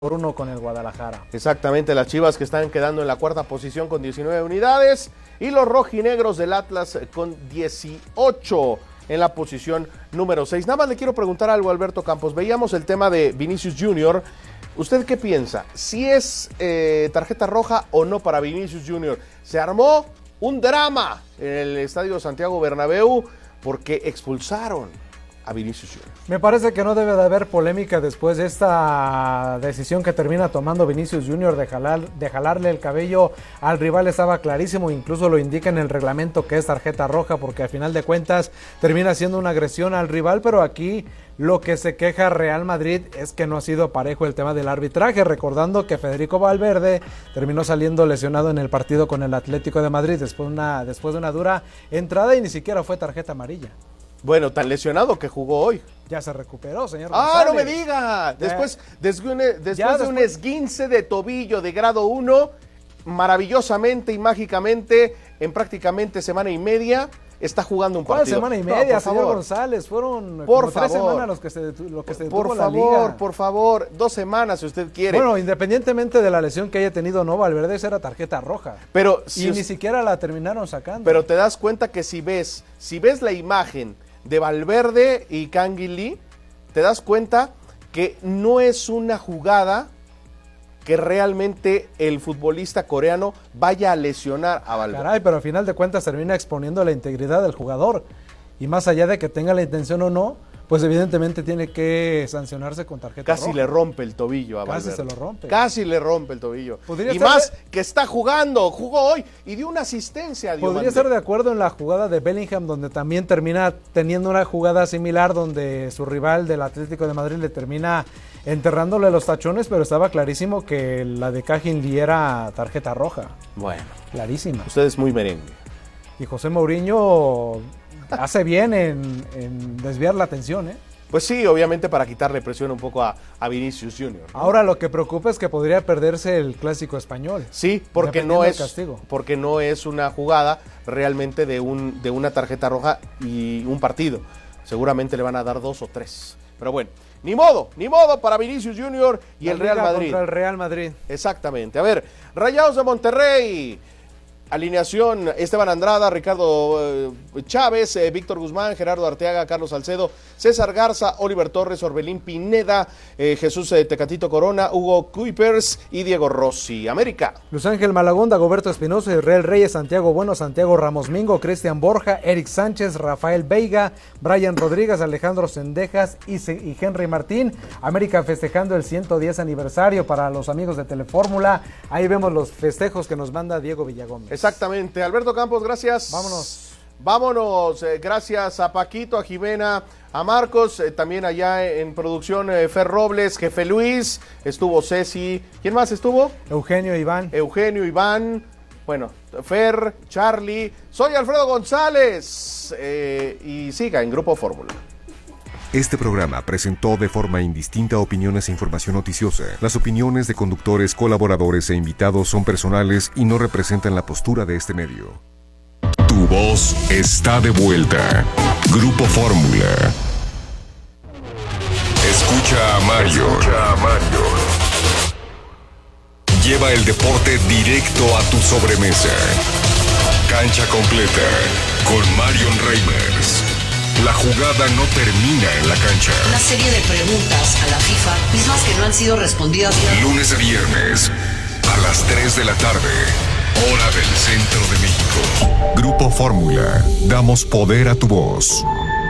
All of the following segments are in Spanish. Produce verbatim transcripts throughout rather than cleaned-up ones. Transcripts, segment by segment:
por uno con el Guadalajara. Exactamente, las Chivas que están quedando en la cuarta posición con diecinueve unidades y los rojinegros del Atlas con dieciocho en la posición número seis. Nada más le quiero preguntar algo a Alberto Campos. Veíamos el tema de Vinicius Junior. ¿Usted qué piensa? ¿Si es eh, tarjeta roja o no para Vinicius Junior? Se armó un drama en el Estadio Santiago Bernabéu porque expulsaron a Vinicius Junior Me parece que no debe de haber polémica después de esta decisión que termina tomando Vinicius Junior de, jalar, de jalarle el cabello al rival. Estaba clarísimo, incluso lo indica en el reglamento que es tarjeta roja, porque al final de cuentas termina siendo una agresión al rival, pero aquí lo que se queja Real Madrid es que no ha sido parejo el tema del arbitraje, recordando que Federico Valverde terminó saliendo lesionado en el partido con el Atlético de Madrid después de una, después de una dura entrada y ni siquiera fue tarjeta amarilla. Bueno, tan lesionado que jugó hoy. Ya se recuperó, señor ¡Ah, González! no me diga! Después, después, después ya, de un después... esguince de tobillo de grado uno, maravillosamente y mágicamente, en prácticamente semana y media, está jugando un partido. ¿Cuál semana y media, no, señor favor. González? Fueron por como favor. tres semanas los que se, lo que se detuvo por la favor, liga. Por favor, dos semanas si usted quiere. Bueno, independientemente de la lesión que haya tenido, no, Valverde esa era tarjeta roja. Pero, y si ni usted... siquiera la terminaron sacando. Pero te das cuenta que si ves, si ves la imagen de Valverde y Canguilí, te das cuenta que no es una jugada que realmente el futbolista coreano vaya a lesionar a Valverde. Caray, pero al final de cuentas termina exponiendo la integridad del jugador. Y más allá de que tenga la intención o no, pues evidentemente tiene que sancionarse con tarjeta Casi roja. le rompe el tobillo a Valverde. Casi se lo rompe. Casi le rompe el tobillo. Y estar... más que está jugando, jugó hoy y dio una asistencia a Diomande. Podría estar de acuerdo en la jugada de Bellingham, donde también termina teniendo una jugada similar, donde su rival del Atlético de Madrid le termina enterrándole los tachones, pero estaba clarísimo que la de Canguilí era tarjeta roja. Bueno. Clarísima. Usted es muy merengue. Y José Mourinho hace bien en, en desviar la atención, ¿eh? Pues sí, obviamente para quitarle presión un poco a, a Vinicius Junior, ¿no? Ahora lo que preocupa es que podría perderse el clásico español. Sí, porque no es porque no es una jugada realmente de un de una tarjeta roja y un partido. Seguramente le van a dar dos o tres. Pero bueno, ni modo, ni modo para Vinicius Junior y la el Real Madrid. Contra el Real Madrid. Exactamente. A ver, Rayados de Monterrey. Alineación: Esteban Andrada, Ricardo eh, Chávez, eh, Víctor Guzmán, Gerardo Arteaga, Carlos Salcedo, César Garza, Oliver Torres, Orbelín Pineda, eh, Jesús eh, Tecatito Corona, Hugo Kuipers y Diego Rossi. América: Luis Ángel Malagón, Dagoberto Espinosa, Israel Reyes, Santiago Bueno, Santiago Ramos Mingo, Cristian Borja, Eric Sánchez, Rafael Veiga, Brian Rodríguez, Alejandro Sendejas y, y Henry Martín. América festejando el ciento diez aniversario para los amigos de Telefórmula. Ahí vemos los festejos que nos manda Diego Villagómez. Exactamente. Alberto Campos, gracias. Vámonos. Vámonos. Eh, gracias a Paquito, a Jimena, a Marcos, eh, también allá en producción eh, Fer Robles, Jefe Luis, estuvo Ceci. ¿Quién más estuvo? Eugenio, Iván. Eugenio, Iván. Bueno, Fer, Charlie. Soy Alfredo González. Eh, y siga en Grupo Fórmula. Este programa presentó de forma indistinta opiniones e información noticiosa. Las opiniones de conductores, colaboradores e invitados son personales y no representan la postura de este medio. Tu voz está de vuelta. Grupo Fórmula. Escucha a Mario. Escucha a Mario. Lleva el deporte directo a tu sobremesa. Cancha completa con Marion Reimers. La jugada no termina en la cancha. Una serie de preguntas a la FIFA, mismas que no han sido respondidas. Lunes a viernes, a las tres de la tarde, hora del centro de México. Grupo Fórmula, damos poder a tu voz.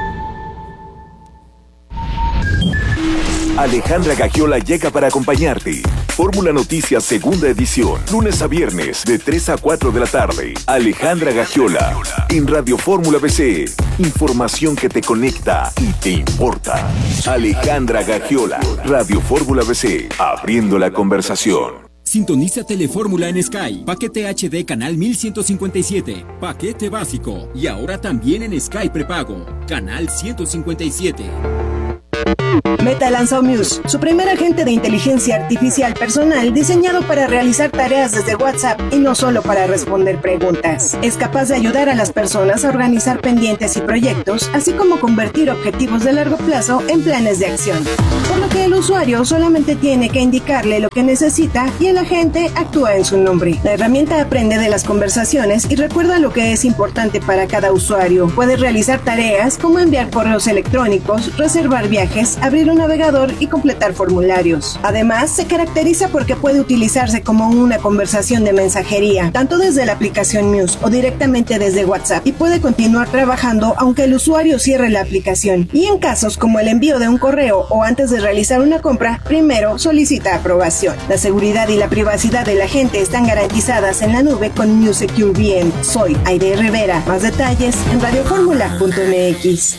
Alejandra Gagiola llega para acompañarte. Fórmula Noticias segunda edición, lunes a viernes de tres a cuatro de la tarde. Alejandra Gagiola en Radio Fórmula B C. Información que te conecta y te importa. Alejandra Gagiola, Radio Fórmula B C, abriendo la conversación. Sintoniza Telefórmula en Sky. Paquete H D canal mil ciento cincuenta y siete. Paquete básico. Y ahora también en Sky prepago. Canal ciento cincuenta y siete. Meta lanzó Muse, su primer agente de inteligencia artificial personal diseñado para realizar tareas desde WhatsApp y no solo para responder preguntas. Es capaz de ayudar a las personas a organizar pendientes y proyectos, así como convertir objetivos de largo plazo en planes de acción. Por lo que el usuario solamente tiene que indicarle lo que necesita y el agente actúa en su nombre. La herramienta aprende de las conversaciones y recuerda lo que es importante para cada usuario. Puede realizar tareas como enviar correos electrónicos, reservar viajes, abrir un navegador y completar formularios. Además, se caracteriza porque puede utilizarse como una conversación de mensajería, tanto desde la aplicación Muse o directamente desde WhatsApp, y puede continuar trabajando aunque el usuario cierre la aplicación. Y en casos como el envío de un correo o antes de realizar una compra, primero solicita aprobación. La seguridad y la privacidad de la gente están garantizadas en la nube con Muse Secure V M. Soy Aide Rivera. Más detalles en radioformula punto m x.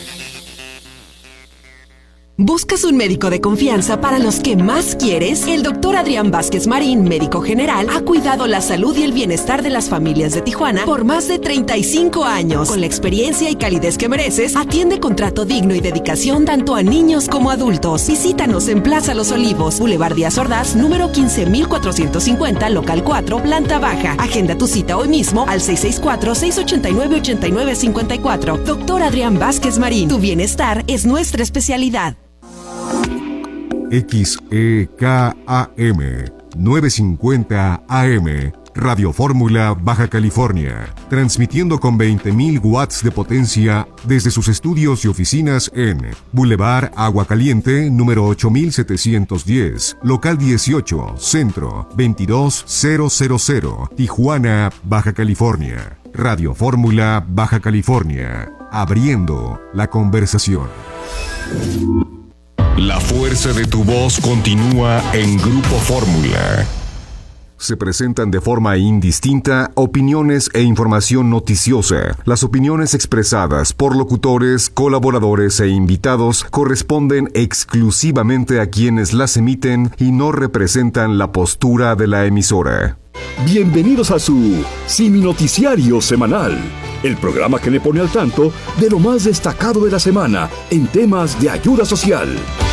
¿Buscas un médico de confianza para los que más quieres? El doctor Adrián Vázquez Marín, médico general, ha cuidado la salud y el bienestar de las familias de Tijuana por más de treinta y cinco años. Con la experiencia y calidez que mereces, atiende con trato digno y dedicación tanto a niños como adultos. Visítanos en Plaza Los Olivos, Boulevard Díaz Ordaz, número quince mil cuatrocientos cincuenta, local cuatro, planta baja. Agenda tu cita hoy mismo al seis seis cuatro, seis ocho nueve, ocho nueve cinco cuatro. Doctor Adrián Vázquez Marín, tu bienestar es nuestra especialidad. X E K A M novecientos cincuenta A M, Radio Fórmula, Baja California, transmitiendo con veinte mil watts de potencia desde sus estudios y oficinas en Boulevard Agua Caliente, número ocho mil setecientos diez, local dieciocho, centro, veintidós mil, Tijuana, Baja California. Radio Fórmula, Baja California, abriendo la conversación. La fuerza de tu voz continúa en Grupo Fórmula. Se presentan de forma indistinta opiniones e información noticiosa. Las opiniones expresadas por locutores, colaboradores e invitados corresponden exclusivamente a quienes las emiten y no representan la postura de la emisora. Bienvenidos a su Simi Noticiario Semanal, el programa que le pone al tanto de lo más destacado de la semana en temas de ayuda social.